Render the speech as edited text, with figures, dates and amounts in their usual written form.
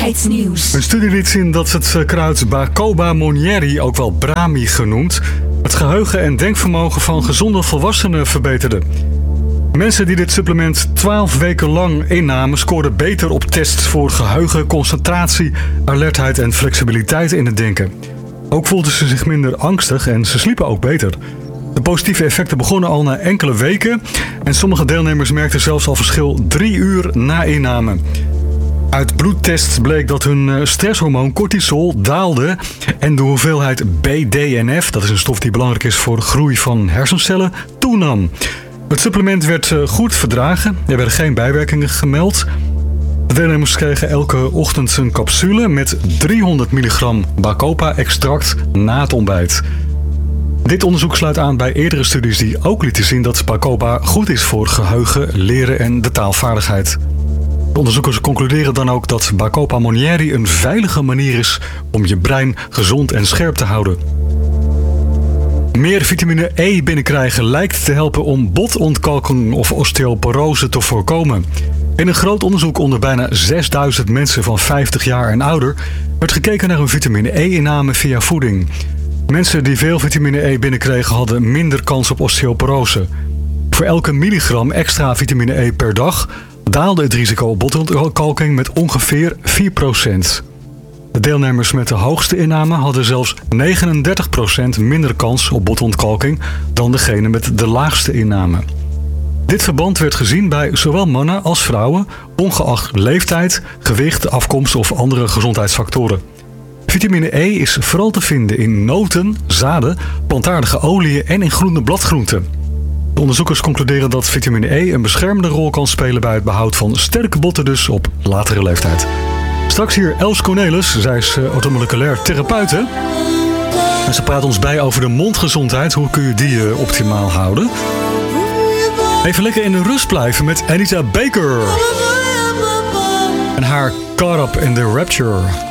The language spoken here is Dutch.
Gezondheidsnieuws. Een studie liet zien dat het kruid Bacopa monnieri, ook wel Brahmi genoemd, het geheugen en denkvermogen van gezonde volwassenen verbeterde. Mensen die dit supplement 12 weken lang innamen scoorden beter op tests voor geheugen, concentratie, alertheid en flexibiliteit in het denken. Ook voelden ze zich minder angstig en ze sliepen ook beter. De positieve effecten begonnen al na enkele weken en sommige deelnemers merkten zelfs al verschil 3 uur na inname. Uit bloedtests bleek dat hun stresshormoon cortisol daalde en de hoeveelheid BDNF, dat is een stof die belangrijk is voor de groei van hersencellen, toenam. Het supplement werd goed verdragen, er werden geen bijwerkingen gemeld. De deelnemers kregen elke ochtend een capsule met 300 milligram Bacopa-extract na het ontbijt. Dit onderzoek sluit aan bij eerdere studies die ook lieten zien dat Bacopa goed is voor geheugen, leren en de taalvaardigheid. De onderzoekers concluderen dan ook dat Bacopa monnieri een veilige manier is om je brein gezond en scherp te houden. Meer vitamine E binnenkrijgen lijkt te helpen om botontkalking of osteoporose te voorkomen. In een groot onderzoek onder bijna 6000 mensen van 50 jaar en ouder werd gekeken naar hun vitamine E-inname via voeding. Mensen die veel vitamine E binnenkregen hadden minder kans op osteoporose. Voor elke milligram extra vitamine E per dag daalde het risico op botontkalking met ongeveer 4%. De deelnemers met de hoogste inname hadden zelfs 39% minder kans op botontkalking dan degene met de laagste inname. Dit verband werd gezien bij zowel mannen als vrouwen, ongeacht leeftijd, gewicht, afkomst of andere gezondheidsfactoren. Vitamine E is vooral te vinden in noten, zaden, plantaardige oliën en in groene bladgroenten. De onderzoekers concluderen dat vitamine E een beschermende rol kan spelen bij het behoud van sterke botten dus op latere leeftijd. Straks hier Els Cornelis, zij is orthomoleculair therapeute. En ze praat ons bij over de mondgezondheid. Hoe kun je die optimaal houden? Even lekker in de rust blijven met Anita Baker. En haar Caught Up in the Rapture.